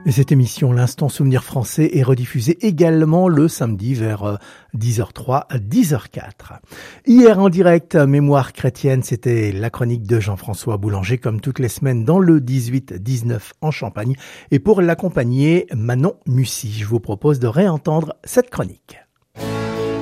Et cette émission, l'Instant Souvenir Français, est rediffusée également le samedi vers 10h03 à 10h04. Hier en direct, Mémoire chrétienne, c'était la chronique de Jean-François Boulanger, comme toutes les semaines dans le 18-19 en Champagne. Et pour l'accompagner, Manon Mussy, je vous propose de réentendre cette chronique.